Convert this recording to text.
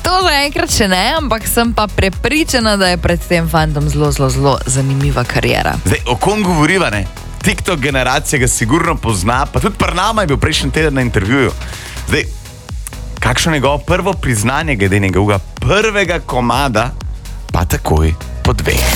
To zaenkrat še ne, ampak sem pa prepričana, da je pred tem fantom zelo zanimiva karijera. Zdaj, o kom govoriva, ne? TikTok generacija ga sigurno pozna, pa tudi pri nama je bil prejšnji teden na intervjuju. Zdaj, kakšno njegovo prvo priznanje glede njegovega prvega komada, pa takoj po 2.